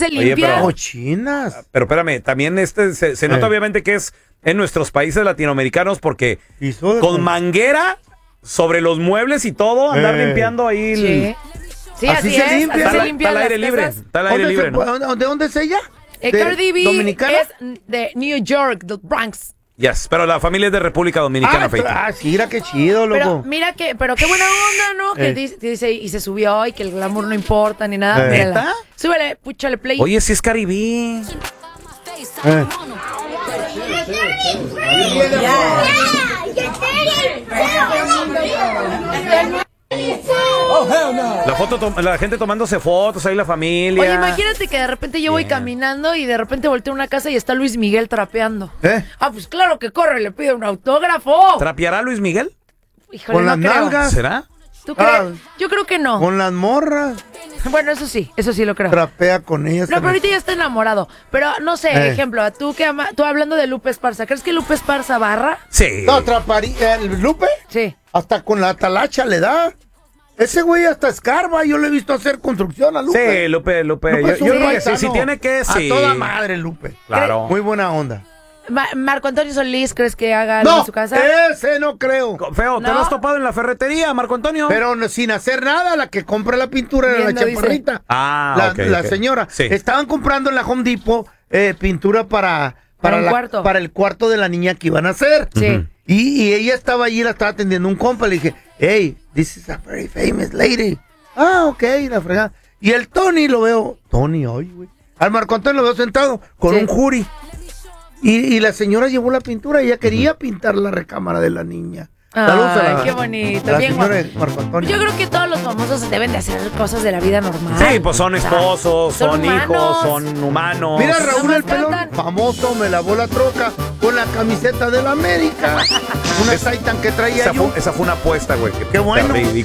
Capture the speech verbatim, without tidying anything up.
se Oye, limpia. pero- Cochinas. Pero espérame, también este se, se nota Eh. obviamente que es en nuestros países latinoamericanos porque Hizo de- con manguera sobre los muebles y todo, andar Eh. limpiando ahí. el- Sí. Sí, Así así, se es. limpia. Así Está, se la- limpian está al aire las libre. casas. Está al aire ¿Dónde, libre, se- ¿no? ¿De dónde es ella? Eh, ¿De Cardi B ¿Dominicana? es de New York, del Bronx. Yes, pero la familia es de República Dominicana, Ah, Feito. ah, sí, mira qué chido, Pero loco. mira que, pero qué buena onda, ¿no? Que Eh. dice, dice, y se subió y que el glamour no importa ni nada. Eh. Mírala. ¿Neta? Súbele, púchale play. Oye, si es Caribí. Eh. La foto, tom- la gente tomándose fotos, ahí la familia. Oye, imagínate que de repente yo voy Bien. caminando y de repente volteo a una casa y está Luis Miguel trapeando. ¿Eh? Ah, pues claro que corre, le pide un autógrafo. ¿Trapeará Luis Miguel? Híjole, Con no las creo. nalgas. ¿Será? ¿Tú crees? Ah. Yo creo que no. Con las morras. Bueno, eso sí, eso sí lo creo. Trapea con ellas. No, pero ahorita ya está enamorado. Pero no sé, Eh. ejemplo, tú que ama- tú hablando de Lupe Esparza, ¿crees que Lupe Esparza barra? Sí. No, traparía. ¿El Lupe? Sí. Hasta con la talacha le da. Ese güey hasta escarba. Yo le he visto hacer construcción a Lupe. Sí, Lupe, Lupe. Lupe Yo, es yo un creo que sí, paisano. si tiene que, sí. A toda madre, Lupe. Claro. Muy buena onda. Ma- Marco Antonio Solís, ¿crees que haga algo No, en su casa? ese no creo. Feo, ¿te No. lo has topado en la ferretería, Marco Antonio? Pero no- sin hacer nada, la que compra la pintura era la Viendo, dice. chaparrita. Ah, la, ok, la ok. señora. Sí. Estaban comprando en la Home Depot eh, pintura para, Para un la- cuarto. para el cuarto de la niña que iban a hacer. Sí. Ujú. Y, y ella estaba allí, la estaba atendiendo un compa. Le dije, hey, this is a very famous lady. Ah, ok, la fregada. Y el Tony lo veo. Tony, hoy, güey. Al Marco Antonio lo veo sentado con Sí. un jury. Y, y la señora llevó la pintura. Ella quería pintar la recámara de la niña. Saludos a Ay, la- qué bonito, la bien señora guapo. de Marco Antonio. Yo creo que todos los famosos deben de hacer cosas de la vida normal. Sí, pues son O sea, esposos, son son, hijos, humanos. son humanos. Mira, Nada Raúl más el pelón, cantan. famoso, me lavó la troca con la camiseta del América. Una Es- Titan que traía esa yo. fue, esa fue una apuesta, güey. que Qué bueno. perdí.